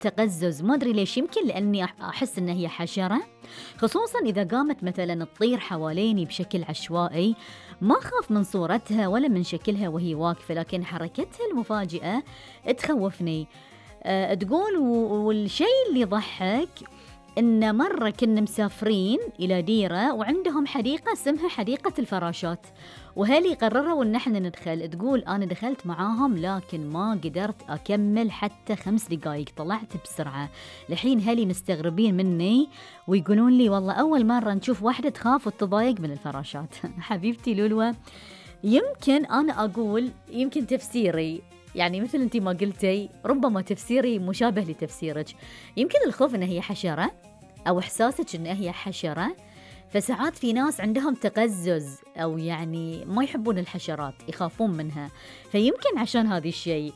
تقزز، ما أدري ليش، يمكن لأني أحس إن هي حشرة، خصوصا إذا قامت مثلا تطير حواليني بشكل عشوائي. ما خاف من صورتها ولا من شكلها وهي واقفة، لكن حركتها المفاجئة تخوفني. تقول والشيء اللي يضحك إن مرة كنا مسافرين إلى ديرة وعندهم حديقة اسمها حديقة الفراشات، وهلي قرروا إن احنا ندخل. تقول أنا دخلت معاهم لكن ما قدرت أكمل حتى 5 دقايق، طلعت بسرعة. لحين هلي مستغربين مني ويقولون لي والله أول مرة نشوف واحدة تخاف وتضايق من الفراشات. حبيبتي لولوة، يمكن أنا أقول يمكن تفسيري يعني مثل أنت ما قلتي، ربما تفسيري مشابه لتفسيرك. يمكن الخوف إن هي حشرة أو إحساسك إن هي حشرة، فساعات في ناس عندهم تقزز أو يعني ما يحبون الحشرات، يخافون منها، فيمكن عشان هذا الشيء.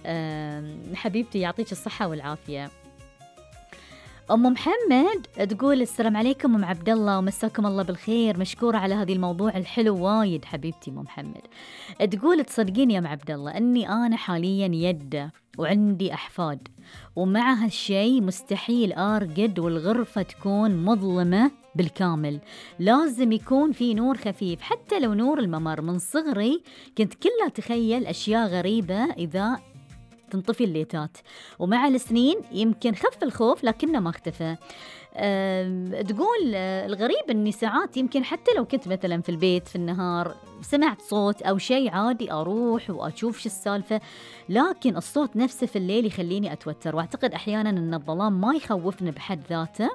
حبيبتي يعطيك الصحة والعافية. أم محمد تقول السلام عليكم أم عبد الله ومساكم الله بالخير، مشكورة على هذه الموضوع الحلو وايد حبيبتي أم محمد. تقول تصدقين يا أم عبد الله أني أنا حاليا يدة وعندي أحفاد، ومع هالشي مستحيل أرقد والغرفة تكون مظلمة بالكامل، لازم يكون في نور خفيف حتى لو نور الممر. من صغري كنت كلها أتخيل أشياء غريبة إذا تنطفي الليتات، ومع السنين يمكن خف الخوف لكنه ما اختفى. تقول الغريب أني ساعات يمكن حتى لو كنت مثلا في البيت في النهار سمعت صوت أو شيء عادي أروح وأشوف شو السالفة، لكن الصوت نفسه في الليل يخليني أتوتر. وأعتقد أحيانا أن الظلام ما يخوفنا بحد ذاته،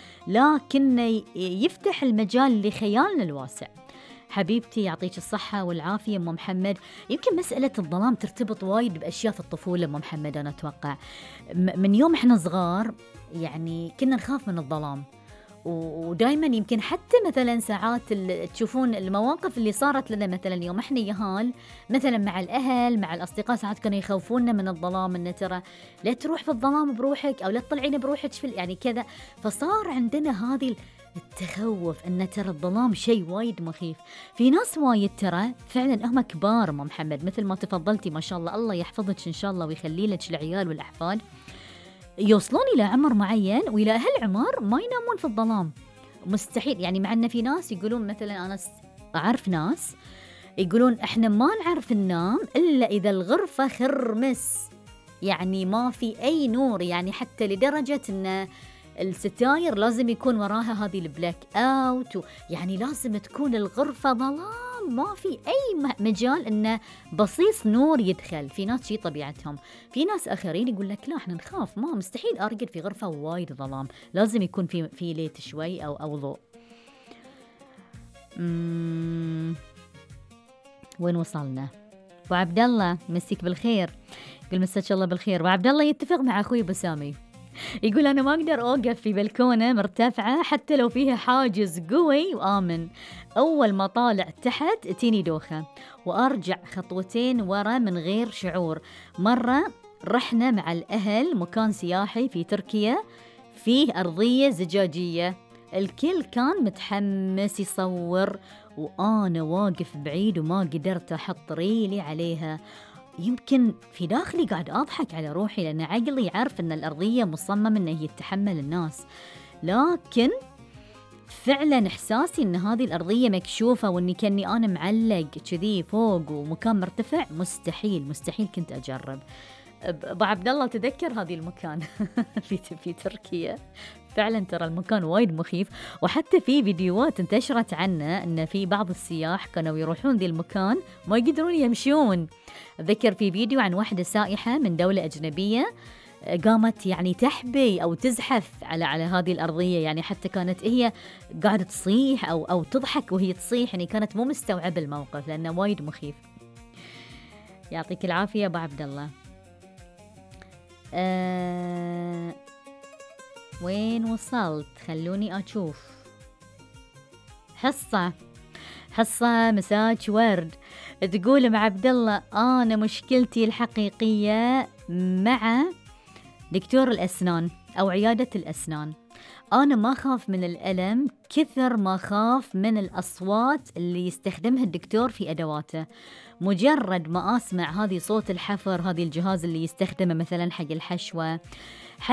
لكن يفتح المجال لخيالنا الواسع. حبيبتي يعطيك الصحة والعافية أم محمد. يمكن مسألة الظلام ترتبط وايد بأشياء في الطفولة أم محمد، أنا أتوقع من يوم إحنا صغار يعني كنا نخاف من الظلام، ودائما يمكن حتى مثلا ساعات تشوفون المواقف اللي صارت لنا مثلا يوم إحنا يهال مثلا مع الأهل مع الأصدقاء، ساعات كانوا يخوفونا من الظلام، إن ترى لا تروح في الظلام بروحك أو لا تطلعين بروحك في يعني كذا. فصار عندنا هذه التخوف أن ترى الظلام شيء وايد مخيف. في ناس وايد ترى فعلا هم كبار أم محمد مثل ما تفضلتي ما شاء الله، الله يحفظك إن شاء الله ويخلي لك العيال والأحفاد، يوصلون إلى عمر معين وإلى هالعمر ما ينامون في الظلام، مستحيل. يعني مع أن في ناس يقولون مثلا أنا أعرف ناس يقولون إحنا ما نعرف ننام إلا إذا الغرفة خرمس، يعني ما في أي نور، يعني حتى لدرجة أن الستاير لازم يكون وراها هذه البلاك اوت، يعني لازم تكون الغرفة ظلام، ما في أي مجال إنه بصيص نور يدخل. في ناس شي طبيعتهم، في ناس آخرين يقول لك لا احنا نخاف، ما مستحيل أرقد في غرفة وايد ظلام، لازم يكون في ليت شوي أو ضوء. وين وصلنا؟ أبو عبد الله مسيك بالخير، يقول مساك الله بالخير. أبو عبد الله يتفق مع أخوي أبو سامي، يقول أنا ما أقدر أوقف في بلكونة مرتفعة حتى لو فيها حاجز قوي وآمن، أول ما طالع تحت تيني دوخة وأرجع خطوتين ورا من غير شعور. مرة رحنا مع الأهل مكان سياحي في تركيا فيه أرضية زجاجية، الكل كان متحمس يصور وأنا واقف بعيد وما قدرت أحط ريلي عليها. يمكن في داخلي قاعد أضحك على روحي لأن عقلي عارف أن الأرضية مصممة أنه يتحمل الناس، لكن فعلا إحساسي أن هذه الأرضية مكشوفة وأني كأني أنا معلق كذي فوق ومكان مرتفع، مستحيل كنت أجرب. أبو عبد الله تذكر هذه المكان في تركيا، فعلا ترى المكان وايد مخيف، وحتى في فيديوهات انتشرت عنه ان في بعض السياح كانوا يروحون ذي المكان ما يقدرون يمشون. أذكر في فيديو عن واحدة سائحة من دولة أجنبية قامت يعني تحبي أو تزحف على هذه الأرضية، يعني حتى كانت هي قاعدة تصيح أو تضحك وهي تصيح، يعني كانت مو مستوعبة الموقف لأنه وايد مخيف. يعطيك العافية أبو عبد الله. وين وصلت؟ خلوني أشوف. حصة مساج ورد تقول مع عبد الله أنا مشكلتي الحقيقية مع دكتور الأسنان أو عيادة الأسنان، أنا ما خاف من الألم كثر ما خاف من الأصوات اللي يستخدمها الدكتور في أدواته. مجرد ما أسمع هذه صوت الحفر، هذه الجهاز اللي يستخدمه مثلا حق الحشوة،